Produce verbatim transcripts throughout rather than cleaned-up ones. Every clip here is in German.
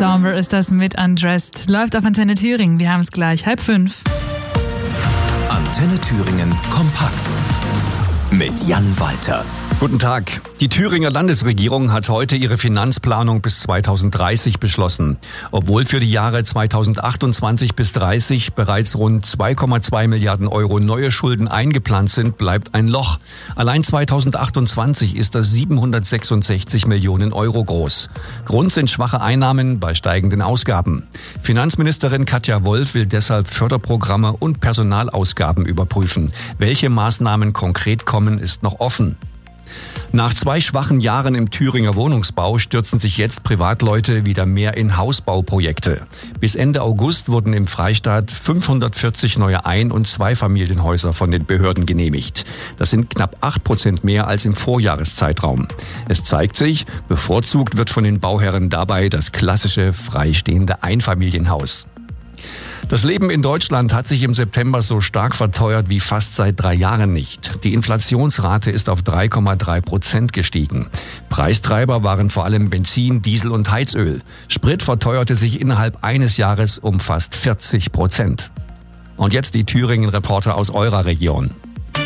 Somber ist das mit Undressed. Läuft auf Antenne Thüringen. Wir haben es gleich halb fünf. Antenne Thüringen kompakt mit Jan Walter. Guten Tag. Die Thüringer Landesregierung hat heute ihre Finanzplanung bis zweitausenddreißig beschlossen. Obwohl für die Jahre zweitausendachtundzwanzig bis dreißig bereits rund zwei Komma zwei Milliarden Euro neue Schulden eingeplant sind, bleibt ein Loch. Allein zweitausendachtundzwanzig ist das siebenhundertsechsundsechzig Millionen Euro groß. Grund sind schwache Einnahmen bei steigenden Ausgaben. Finanzministerin Katja Wolf will deshalb Förderprogramme und Personalausgaben überprüfen. Welche Maßnahmen konkret kommen, ist noch offen. Nach zwei schwachen Jahren im Thüringer Wohnungsbau stürzen sich jetzt Privatleute wieder mehr in Hausbauprojekte. Bis Ende August wurden im Freistaat fünfhundertvierzig neue Ein- und Zweifamilienhäuser von den Behörden genehmigt. Das sind knapp acht Prozent mehr als im Vorjahreszeitraum. Es zeigt sich, bevorzugt wird von den Bauherren dabei das klassische freistehende Einfamilienhaus. Das Leben in Deutschland hat sich im September so stark verteuert wie fast seit drei Jahren nicht. Die Inflationsrate ist auf drei Komma drei Prozent gestiegen. Preistreiber waren vor allem Benzin, Diesel und Heizöl. Sprit verteuerte sich innerhalb eines Jahres um fast vierzig Prozent. Und jetzt die Thüringen-Reporter aus eurer Region.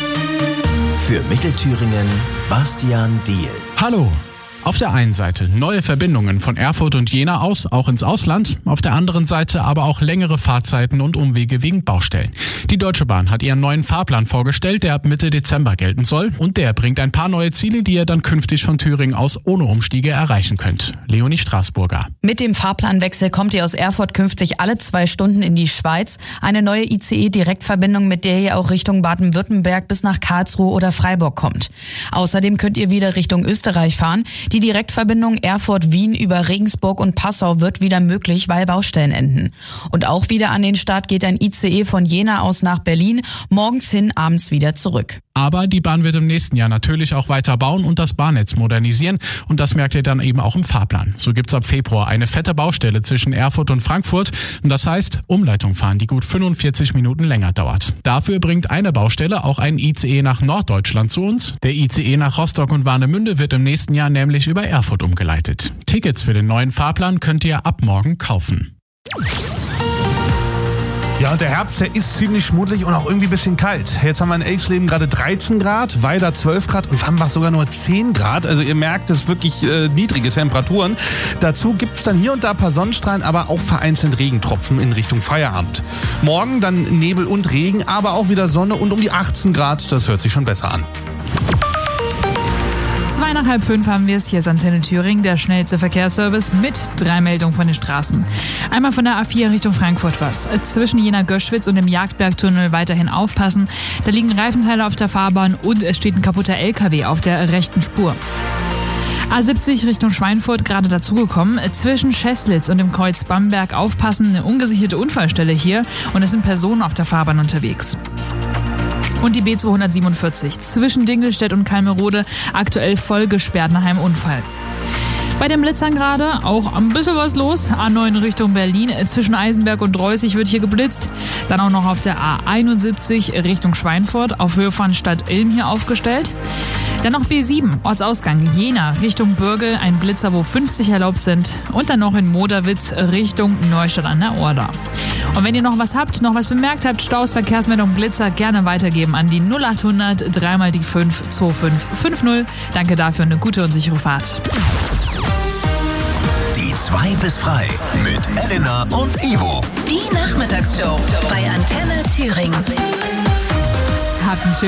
Für Mittelthüringen Bastian Diehl. Hallo. Auf der einen Seite neue Verbindungen von Erfurt und Jena aus, auch ins Ausland. Auf der anderen Seite aber auch längere Fahrzeiten und Umwege wegen Baustellen. Die Deutsche Bahn hat ihren neuen Fahrplan vorgestellt, der ab Mitte Dezember gelten soll. Und der bringt ein paar neue Ziele, die ihr dann künftig von Thüringen aus ohne Umstiege erreichen könnt. Leonie Straßburger. Mit dem Fahrplanwechsel kommt ihr aus Erfurt künftig alle zwei Stunden in die Schweiz. Eine neue I C E-Direktverbindung, mit der ihr auch Richtung Baden-Württemberg bis nach Karlsruhe oder Freiburg kommt. Außerdem könnt ihr wieder Richtung Österreich fahren. Die Direktverbindung Erfurt-Wien über Regensburg und Passau wird wieder möglich, weil Baustellen enden. Und auch wieder an den Start geht ein I C E von Jena aus nach Berlin, morgens hin, abends wieder zurück. Aber die Bahn wird im nächsten Jahr natürlich auch weiter bauen und das Bahnnetz modernisieren. Und das merkt ihr dann eben auch im Fahrplan. So gibt's ab Februar eine fette Baustelle zwischen Erfurt und Frankfurt. Und das heißt, Umleitung fahren, die gut fünfundvierzig Minuten länger dauert. Dafür bringt eine Baustelle auch einen I C E nach Norddeutschland zu uns. Der I C E nach Rostock und Warnemünde wird im nächsten Jahr nämlich über Erfurt umgeleitet. Tickets für den neuen Fahrplan könnt ihr ab morgen kaufen. Ja, und der Herbst, der ist ziemlich schmuddelig und auch irgendwie ein bisschen kalt. Jetzt haben wir in Elchsleben gerade dreizehn Grad, Weida zwölf Grad und Wambach sogar nur zehn Grad. Also ihr merkt, es ist wirklich äh, niedrige Temperaturen. Dazu gibt's dann hier und da ein paar Sonnenstrahlen, aber auch vereinzelt Regentropfen in Richtung Feierabend. Morgen dann Nebel und Regen, aber auch wieder Sonne und um die achtzehn Grad. Das hört sich schon besser an. Zwei nach halb fünf haben wir es. Hier ist Antenne Thüringen, der schnellste Verkehrsservice mit drei Meldungen von den Straßen. Einmal von der A vier Richtung Frankfurt was. Zwischen Jena-Göschwitz und dem Jagdbergtunnel weiterhin aufpassen. Da liegen Reifenteile auf der Fahrbahn und es steht ein kaputter L K W auf der rechten Spur. A siebzig Richtung Schweinfurt gerade dazugekommen. Zwischen Scheßlitz und dem Kreuz Bamberg aufpassen. Eine ungesicherte Unfallstelle hier und es sind Personen auf der Fahrbahn unterwegs. Und die B zweihundertsiebenundvierzig zwischen Dingelstedt und Kalmerode aktuell voll gesperrt nach einem Unfall. Bei den Blitzern gerade auch ein bisschen was los. A neun Richtung Berlin, zwischen Eisenberg und Dreußig wird hier geblitzt. Dann auch noch auf der A einundsiebzig Richtung Schweinfurt, auf Höhe von Stadt Ilm hier aufgestellt. Dann noch B sieben, Ortsausgang Jena Richtung Bürgel, ein Blitzer, wo fünfzig erlaubt sind. Und dann noch in Moderwitz Richtung Neustadt an der Order. Und wenn ihr noch was habt, noch was bemerkt habt, Staus, Verkehrsmeldung, Blitzer, gerne weitergeben an die null achthundert drei mal die fünf zwei fünf fünf null. Danke dafür, eine gute und sichere Fahrt. Die zwei bis frei mit Elena und Ivo. Die Nachmittagsshow bei Antenne Thüringen. Habt einen schönen